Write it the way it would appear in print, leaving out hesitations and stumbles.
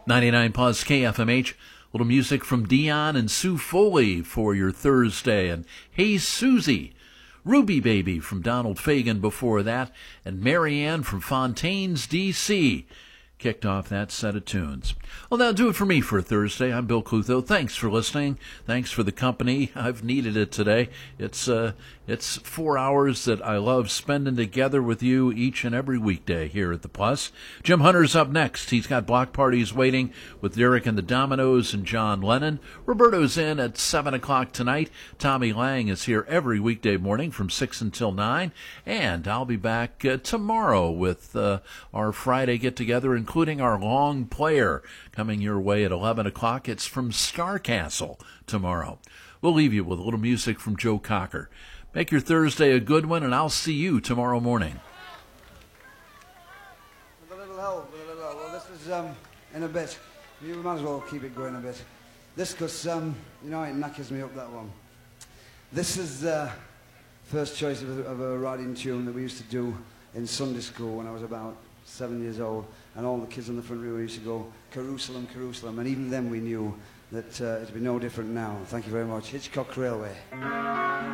99 plus KFMH. Little music from Dion and Sue Foley for your Thursday. And Hey Susie, Ruby Baby from Donald Fagen before that, and Marianne from Fontaine's, D.C. kicked off that set of tunes. Well, that'll do it for me for Thursday. I'm Bill Clutho. Thanks for listening. Thanks for the company. I've needed it today. It's 4 hours that I love spending together with you each and every weekday here at the Plus. Jim Hunter's up next. He's got block parties waiting with Derek and the Dominoes and John Lennon. Roberto's in at 7 o'clock tonight. Tommy Lang is here every weekday morning from 6 until 9. And I'll be back tomorrow with our Friday get-together, including our long player coming your way at 11 o'clock. It's from Starcastle tomorrow. We'll leave you with a little music from Joe Cocker. Make your Thursday a good one, and I'll see you tomorrow morning. With a little help, Well, this is in a bit. You might as well keep it going a bit. This, because, it knackers me up, that one. This is first choice of a riding tune that we used to do in Sunday school when I was about 7 years old, and all the kids on the front row used to go, Jerusalem, Jerusalem, and even then we knew that it'd be no different now. Thank you very much. Hitchcock Railway.